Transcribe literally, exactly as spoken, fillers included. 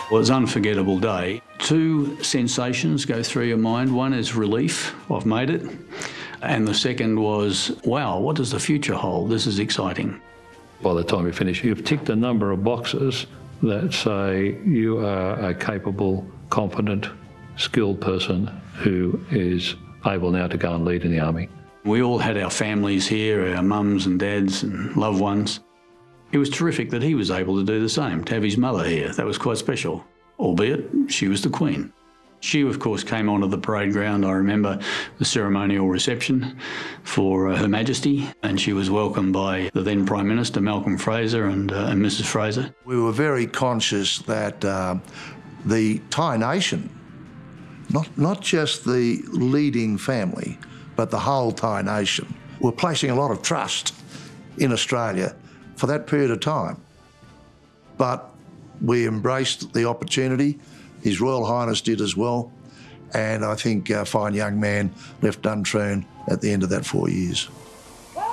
Well, it was an unforgettable day. Two sensations go through your mind. One is relief, I've made it. And the second was, wow, what does the future hold? This is exciting. By the time you finish, you've ticked a number of boxes that say you are a capable, confident, skilled person who is able now to go and lead in the Army. We all had our families here, our mums and dads and loved ones. It was terrific that he was able to do the same, to have his mother here. That was quite special, albeit she was the Queen. She, of course, came onto the parade ground. I remember the ceremonial reception for uh, Her Majesty, and she was welcomed by the then Prime Minister, Malcolm Fraser, and, uh, and Missus Fraser. We were very conscious that uh, the Thai nation, not, not just the leading family, but the whole Thai nation, were placing a lot of trust in Australia for that period of time. But we embraced the opportunity. His Royal Highness did as well. And I think a fine young man left untrooned at the end of that four years.